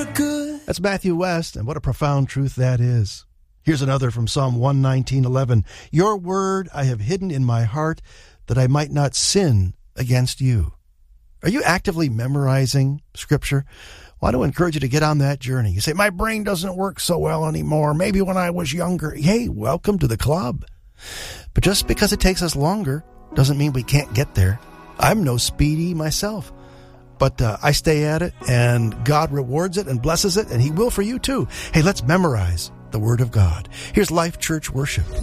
That's Matthew West, and what a profound truth that is. Here's another from Psalm 119:11. Your word I have hidden in my heart that I might not sin against you. Are you actively memorizing Scripture? Well, I want to encourage you to get on that journey. You say, my brain doesn't work so well anymore. Maybe when I was younger. Hey, welcome to the club. But just because it takes us longer doesn't mean we can't get there. I'm no speedy myself. But I stay at it, and God rewards it and blesses it, and He will for you too. Hey, let's memorize the Word of God. Here's Life Church Worship.